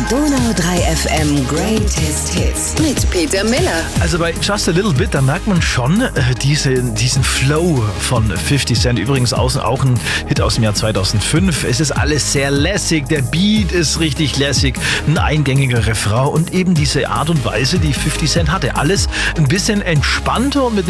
Donau 3 FM Greatest Hits mit Peter Miller. Also bei Just a Little Bit, da merkt man schon diesen Flow von 50 Cent. Übrigens auch ein Hit aus dem Jahr 2005. Es ist alles sehr lässig, der Beat ist richtig lässig, ein eingängiger Refrain und eben diese Art und Weise, die 50 Cent hatte. Alles ein bisschen entspannter und mit